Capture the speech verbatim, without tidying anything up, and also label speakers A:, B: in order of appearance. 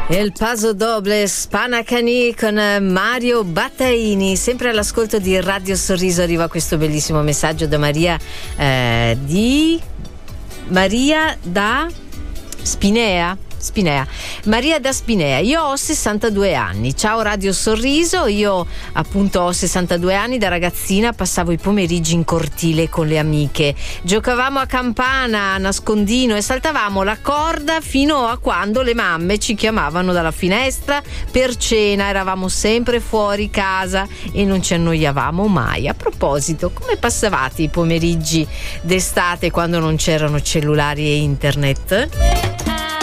A: Il Paso Doble Spanacani con Mario Battaini, sempre all'ascolto di Radio Sorriso. Arriva questo bellissimo messaggio da Maria eh, di Maria da Spinea Spinea. Maria da Spinea. Io ho sessantadue anni. Ciao Radio Sorriso. Io appunto ho sessantadue anni. Da ragazzina passavo i pomeriggi in cortile con le amiche. Giocavamo a campana, a nascondino e saltavamo la corda fino a quando le mamme ci chiamavano dalla finestra per cena. Eravamo sempre fuori casa e non ci annoiavamo mai. A proposito, come passavate i pomeriggi d'estate quando non c'erano cellulari e internet?